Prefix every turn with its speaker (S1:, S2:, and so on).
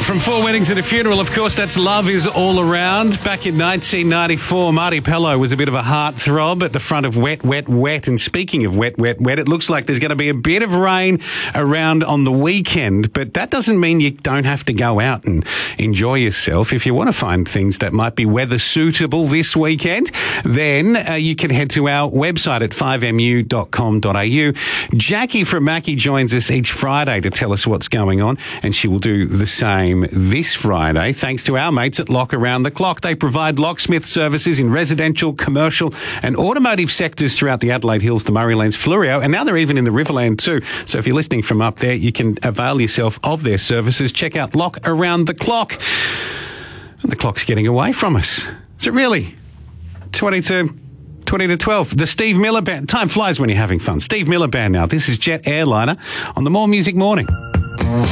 S1: From Four Weddings and a Funeral, of course, that's Love Is All Around. Back in 1994, Marty Pellow was a bit of a heartthrob at the front of Wet, Wet, Wet. And speaking of wet, wet, wet, it looks like there's going to be a bit of rain around on the weekend, but that doesn't mean you don't have to go out and enjoy yourself. If you want to find things that might be weather suitable this weekend, then you can head to our website at 5mu.com.au. Jackie from Mackie joins us each Friday to tell us what's going on, and she will do the same this Friday, thanks to our mates at Lock Around the Clock. They provide locksmith services in residential, commercial and automotive sectors throughout the Adelaide Hills, the Murraylands, Fleurieu, and now they're even in the Riverland too. So if you're listening from up there, you can avail yourself of their services. Check out Lock Around the Clock. And the clock's getting away from us. Is it really? 20 to 12. The Steve Miller Band. Time flies when you're having fun. Steve Miller Band now. This is Jet Airliner on the More Music Morning.